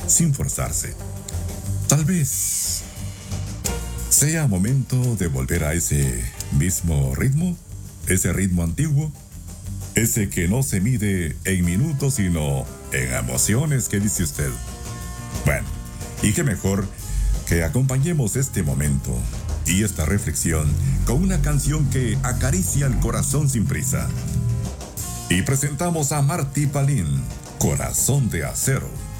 sin forzarse. Tal vez sea momento de volver a ese mismo ritmo, ese ritmo antiguo, ese que no se mide en minutos sino en emociones. ¿Qué dice usted? Bueno, y qué mejor que acompañemos este momento y esta reflexión con una canción que acaricia el corazón sin prisa. Y presentamos a Martí Palín, Corazón de Acero.